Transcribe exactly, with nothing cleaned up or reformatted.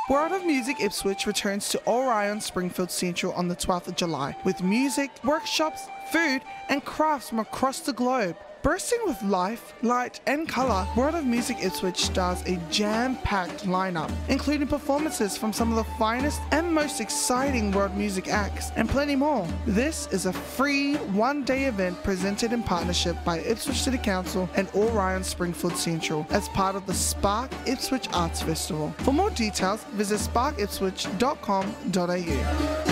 World of Music Ipswich returns to Orion Springfield Central on the twelfth of July with music, workshops, food and crafts from across the globe. Bursting with life, light and colour, World of Music Ipswich stars a jam-packed lineup, including performances from some of the finest and most exciting world music acts, and plenty more. This is a free one-day event presented in partnership by Ipswich City Council and Orion Springfield Central as part of the Spark Ipswich Arts Festival. For more details, visit spark ipswich dot com dot a u.